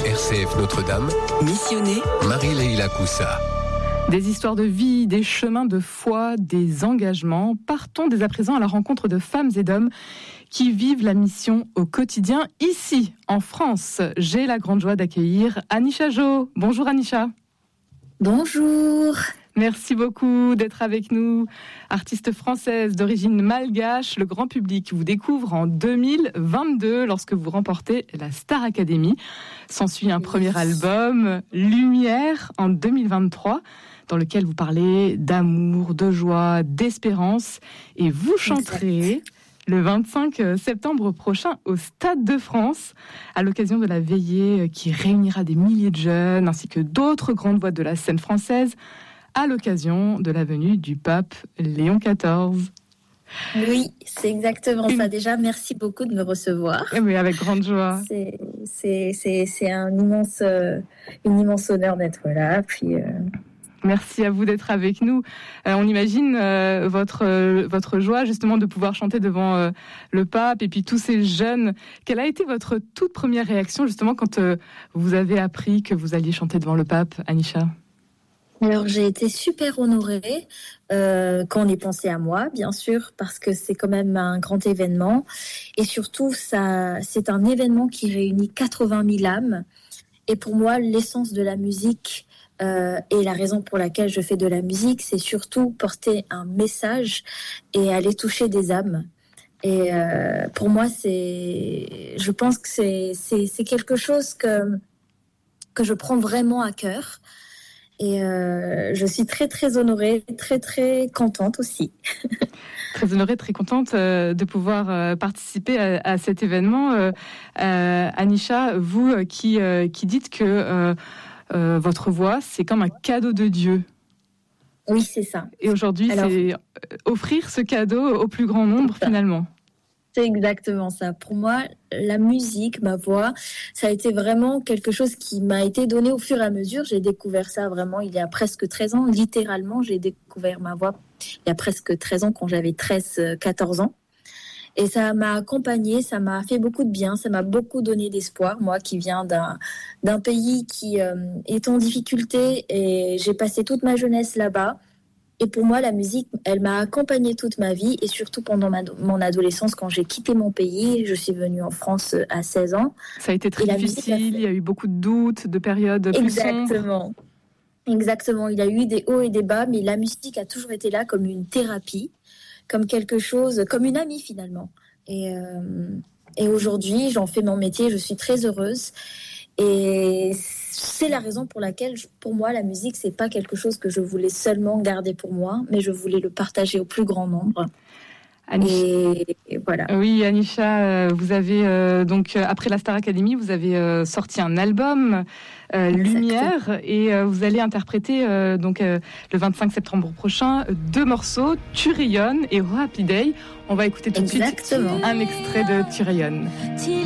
RCF Notre-Dame. Missionné Marie-Leila Coussa. Des histoires de vie, des chemins de foi, des engagements. Partons dès à présent à la rencontre de femmes et d'hommes qui vivent la mission au quotidien ici, en France. J'ai la grande joie d'accueillir Anisha Jo. Bonjour Anisha. Bonjour. Merci beaucoup d'être avec nous. Artiste française d'origine malgache, le grand public vous découvre en 2022 lorsque vous remportez la Star Academy. S'ensuit un premier album, Lumière, en 2023, dans lequel vous parlez d'amour, de joie, d'espérance. Et vous chanterez le 25 septembre prochain au Stade de France, à l'occasion de la veillée qui réunira des milliers de jeunes, ainsi que d'autres grandes voix de la scène française, à l'occasion de la venue du pape Léon XIV. Oui, c'est exactement ça. Déjà, merci beaucoup de me recevoir. Oui, avec grande joie. C'est un immense honneur d'être là. Puis, Merci à vous d'être avec nous. On imagine votre joie justement de pouvoir chanter devant le pape et puis tous ces jeunes. Quelle a été votre toute première réaction justement quand vous avez appris que vous alliez chanter devant le pape, Anisha ? Alors, j'ai été super honorée quand on est pensé à moi, bien sûr, parce que c'est quand même un grand événement. Et surtout, c'est un événement qui réunit 80 000 âmes. Et pour moi, l'essence de la musique et la raison pour laquelle je fais de la musique, c'est surtout porter un message et aller toucher des âmes. Et pour moi, je pense que c'est quelque chose que je prends vraiment à cœur. Et je suis très, très honorée, très, très contente aussi. Très honorée, très contente de pouvoir participer à cet événement. Anisha, vous qui dites que votre voix, c'est comme un cadeau de Dieu. Oui, c'est ça. Et aujourd'hui, c'est offrir ce cadeau au plus grand nombre, finalement. C'est exactement ça. Pour moi, la musique, ma voix, ça a été vraiment quelque chose qui m'a été donné au fur et à mesure. J'ai découvert ça vraiment il y a presque 13 ans. Littéralement, j'ai découvert ma voix il y a presque 13 ans quand j'avais 13-14 ans. Et ça m'a accompagnée, ça m'a fait beaucoup de bien, ça m'a beaucoup donné d'espoir. Moi qui viens d'un pays qui est en difficulté et j'ai passé toute ma jeunesse là-bas. Et pour moi, la musique, elle m'a accompagnée toute ma vie et surtout pendant mon adolescence, quand j'ai quitté mon pays, je suis venue en France à 16 ans. Ça a été très difficile, il y a eu beaucoup de doutes, de périodes plus sombres. Exactement, il y a eu des hauts et des bas, mais la musique a toujours été là comme une thérapie, comme quelque chose, comme une amie finalement. Et aujourd'hui, j'en fais mon métier, je suis très heureuse. Et c'est la raison pour laquelle, pour moi, la musique, c'est pas quelque chose que je voulais seulement garder pour moi, mais je voulais le partager au plus grand nombre. Et voilà. Oui, Anisha, vous avez donc après la Star Academy, vous avez sorti un album Lumière et vous allez interpréter donc le 25 septembre prochain 2 morceaux, Tu rayonnes et Happy Day. On va écouter tout de suite un extrait de Tu rayonnes.